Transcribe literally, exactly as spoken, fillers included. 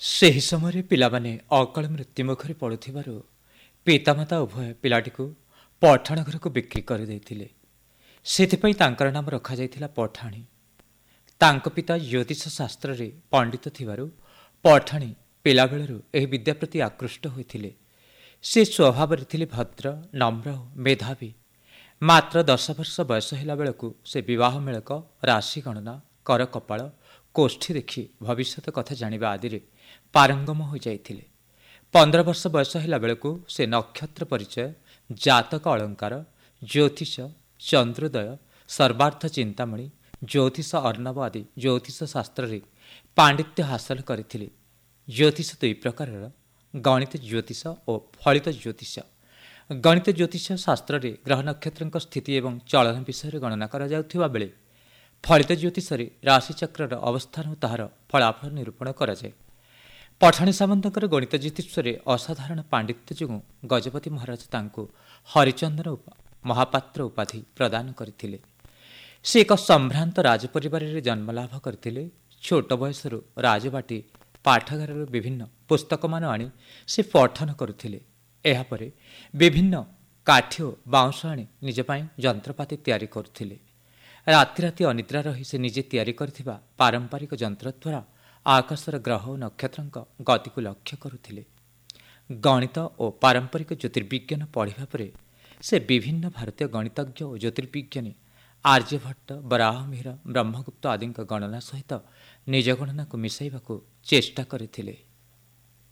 ସେହି ସମୟରେ ପିଲାମାନେ ଅକାଳ ମୃତ୍ୟୁମୁଖରେ ପଡ଼ୁଥିବାରୁ ପିତାମାତା ଉଭୟ ପିଲାଟିକୁ ପଠାଣ ଘରକୁ ବିକ୍ରି କରିଦେଇଥିଲେ। ସେଥିପାଇଁ ତାଙ୍କର ନାମ ରଖାଯାଇଥିଲା ପଠାଣି। ତାଙ୍କ ପିତା ଜ୍ୟୋତିଷ ଶାସ୍ତ୍ରରେ ପଣ୍ଡିତ ଥିବାରୁ ପଠାଣି ପିଲାବେଳରୁ ଏହି ବିଦ୍ୟା ପ୍ରତି ଆକୃଷ୍ଟ ହୋଇଥିଲେ। ସେ ସ୍ୱଭାବରେ ଥିଲେ ଭଦ୍ର, ନମ୍ର ଓ ମେଧାବୀ। ମାତ୍ର ଦଶ ବର୍ଷ ବୟସ ହେଲା ବେଳକୁ ସେ ବିବାହ ମେଳକ, ରାଶି ଗଣନା, କର କପାଳ, କୋଷ୍ଠୀ ଦେଖି ଭବିଷ୍ୟତ କଥା ଜାଣିବା ଆଦିରେ ପାରଙ୍ଗମ ହୋଇଯାଇଥିଲେ। ପନ୍ଦର ବର୍ଷ ବୟସ ହେଲା ବେଳକୁ ସେ ନକ୍ଷତ୍ର ପରିଚୟ, ଜାତକ ଅଳଙ୍କାର, ଜ୍ୟୋତିଷ, ଚନ୍ଦ୍ରୋଦୟ, ସର୍ବାର୍ଥ ଚିନ୍ତାମଣି, ଜ୍ୟୋତିଷ ଅର୍ଣ୍ଣବ ଆଦି ଜ୍ୟୋତିଷ ଶାସ୍ତ୍ରରେ ପାଣ୍ଡିତ୍ୟ ହାସଲ କରିଥିଲେ। ଜ୍ୟୋତିଷ ଦୁଇ ପ୍ରକାରର, ଗଣିତ ଜ୍ୟୋତିଷ ଓ ଫଳିତ ଜ୍ୟୋତିଷ। ଗଣିତ ଜ୍ୟୋତିଷ ଶାସ୍ତ୍ରରେ ଗ୍ରହ ନକ୍ଷତ୍ରଙ୍କ ସ୍ଥିତି ଏବଂ ଚଳନ ବିଷୟରେ ଗଣନା କରାଯାଉଥିବା ବେଳେ ଫଳିତ ଜ୍ୟୋତିଷରେ ରାଶିଚକ୍ରର ଅବସ୍ଥାନ ଓ ତାହାର ଫଳାଫଳ ନିରୂପଣ କରାଯାଏ। ପଠାଣି ସାମନ୍ତଙ୍କର ଗଣିତ ଜ୍ୟୋତିଷରେ ଅସାଧାରଣ ପାଣ୍ଡିତ୍ୟ ଯୋଗୁଁ ଗଜପତି ମହାରାଜ ତାଙ୍କୁ ହରିଚନ୍ଦନ ମହାପାତ୍ର ଉପାଧି ପ୍ରଦାନ କରିଥିଲେ। ସେ ଏକ ସମ୍ଭ୍ରାନ୍ତ ରାଜ ପରିବାରରେ ଜନ୍ମଲାଭ କରିଥିଲେ। ଛୋଟ ବୟସରୁ ରାଜବାଟୀ ପାଠାଗାରରୁ ବିଭିନ୍ନ ପୁସ୍ତକମାନ ଆଣି ସେ ପଠନ କରୁଥିଲେ। ଏହାପରେ ବିଭିନ୍ନ କାଠି ଓ ବାଉଁଶ ଆଣି ନିଜ ପାଇଁ ଯନ୍ତ୍ରପାତି ତିଆରି କରୁଥିଲେ। ରାତି ରାତି ଅନିଦ୍ରା ରହି ସେ ନିଜେ ତିଆରି କରିଥିବା ପାରମ୍ପରିକ ଯନ୍ତ୍ର ଦ୍ୱାରା ଆକାଶର ଗ୍ରହ ଓ ନକ୍ଷତ୍ରଙ୍କ ଗତିକୁ ଲକ୍ଷ୍ୟ କରୁଥିଲେ। ଗଣିତ ଓ ପାରମ୍ପରିକ ଜ୍ୟୋତିର୍ବିଜ୍ଞାନ ପଢ଼ିବା ପରେ ସେ ବିଭିନ୍ନ ଭାରତୀୟ ଗଣିତଜ୍ଞ ଓ ଜ୍ୟୋତିର୍ବିଜ୍ଞାନୀ ଆର୍ଯ୍ୟଭଟ୍ଟ, ବରାହମିହିର, ବ୍ରହ୍ମଗୁପ୍ତ ଆଦିଙ୍କ ଗଣନା ସହିତ ନିଜ ଗଣନାକୁ ମିଶାଇବାକୁ ଚେଷ୍ଟା କରିଥିଲେ।